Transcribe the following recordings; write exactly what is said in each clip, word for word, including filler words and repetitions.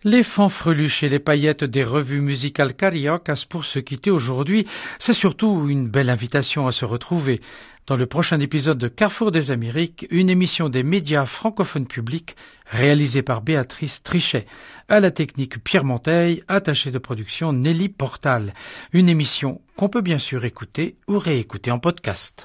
Les fanfreluches et les paillettes des revues musicales cariocas pour se quitter aujourd'hui, c'est surtout une belle invitation à se retrouver. Dans le prochain épisode de Carrefour des Amériques, une émission des médias francophones publics réalisée par Béatrice Trichet. À la technique Pierre Monteil, attaché de production Nelly Portal. Une émission qu'on peut bien sûr écouter ou réécouter en podcast.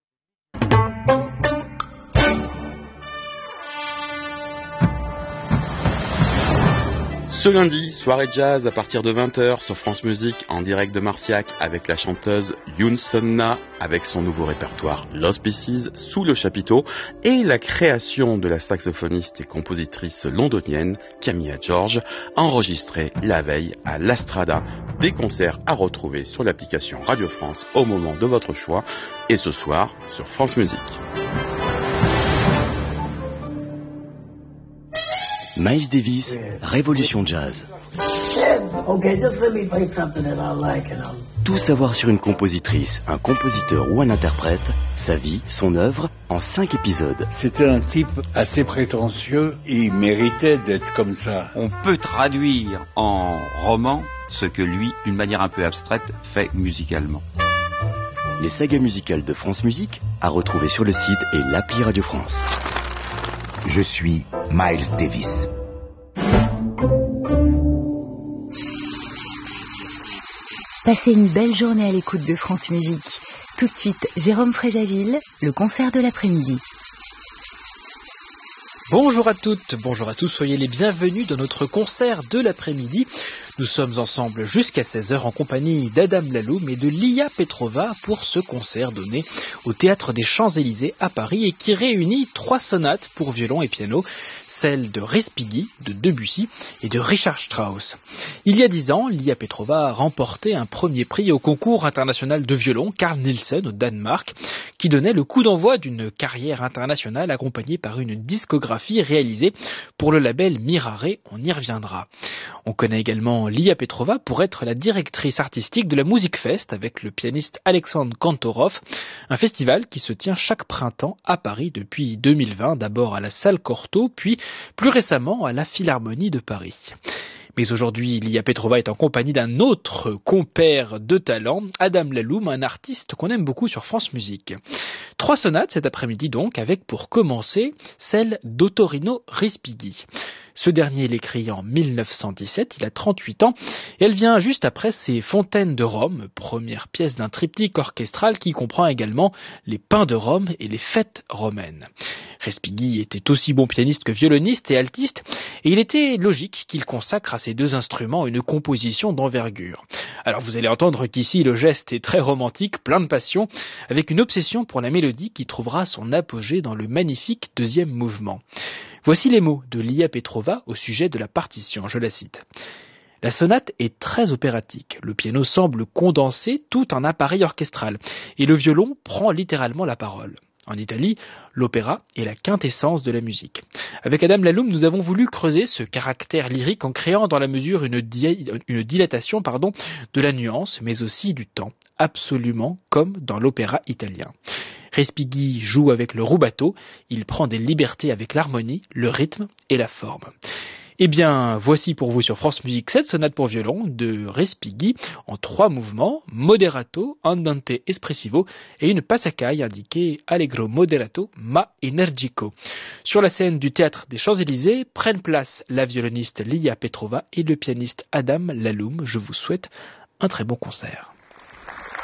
Ce lundi, soirée jazz à partir de vingt heures sur France Musique en direct de Marciac avec la chanteuse Youn Sonna avec son nouveau répertoire Lost Pieces sous le chapiteau et la création de la saxophoniste et compositrice londonienne Camilla George enregistrée la veille à l'Astrada, des concerts à retrouver sur l'application Radio France au moment de votre choix et ce soir sur France Musique. Miles Davis, Révolution Jazz. Okay, just let me play something that I like and I'll... Tout savoir sur une compositrice, un compositeur ou un interprète, sa vie, son œuvre, en cinq épisodes. C'était un type assez prétentieux, il méritait d'être comme ça. On peut traduire en roman ce que lui, d'une manière un peu abstraite, fait musicalement. Les sagas musicales de France Musique, à retrouver sur le site et l'appli Radio France. Je suis Miles Davis. Passez une belle journée à l'écoute de France Musique. Tout de suite, Jérôme Fréjaville, le concert de l'après-midi. Bonjour à toutes, bonjour à tous, soyez les bienvenus dans notre concert de l'après-midi. Nous sommes ensemble jusqu'à seize heures en compagnie d'Adam Laloum et de Lia Petrova pour ce concert donné au Théâtre des Champs-Élysées à Paris et qui réunit trois sonates pour violon et piano, celles de Respighi, de Debussy et de Richard Strauss. Il y a dix ans, Lia Petrova a remporté un premier prix au concours international de violon Carl Nielsen au Danemark, qui donnait le coup d'envoi d'une carrière internationale accompagnée par une discographie réalisée pour le label Mirare, on y reviendra. On connaît également Lia Petrova pour être la directrice artistique de la Music Fest avec le pianiste Alexandre Kantorov, un festival qui se tient chaque printemps à Paris depuis deux mille vingt, d'abord à la Salle Cortot, puis plus récemment à la Philharmonie de Paris. Mais aujourd'hui, Lia Petrova est en compagnie d'un autre compère de talent, Adam Laloum, un artiste qu'on aime beaucoup sur France Musique. Trois sonates cet après-midi donc, avec pour commencer celle d'Ottorino Respighi. Ce dernier l'écrit en mille neuf cent dix-sept, il a trente-huit ans, et elle vient juste après ses Fontaines de Rome, première pièce d'un triptyque orchestral qui comprend également les Pins de Rome et les Fêtes romaines. Respighi était aussi bon pianiste que violoniste et altiste, et il était logique qu'il consacre à ces deux instruments une composition d'envergure. Alors vous allez entendre qu'ici le geste est très romantique, plein de passion, avec une obsession pour la mélodie qui trouvera son apogée dans le magnifique deuxième mouvement. Voici les mots de Lia Petrova au sujet de la partition, je la cite. La sonate est très opératique, le piano semble condenser tout un appareil orchestral, et le violon prend littéralement la parole. En Italie, l'opéra est la quintessence de la musique. Avec Adam Laloum, nous avons voulu creuser ce caractère lyrique en créant dans la mesure une, di- une dilatation pardon, de la nuance, mais aussi du temps, absolument comme dans l'opéra italien. Respighi joue avec le rubato, il prend des libertés avec l'harmonie, le rythme et la forme. Eh bien, voici pour vous sur France Musique cette sonate pour violon de Respighi en trois mouvements, moderato, andante espressivo et une passacaille indiquée allegro moderato ma energico. Sur la scène du Théâtre des Champs-Élysées prennent place la violoniste Lia Petrova et le pianiste Adam Laloum. Je vous souhaite un très bon concert.